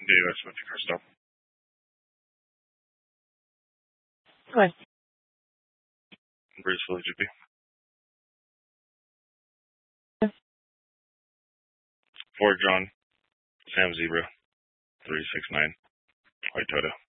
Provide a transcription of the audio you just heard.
US 50 Crystal. Go ahead. Bruce Willis GP. Fort John, Sam Zebra, 369, White Toyota.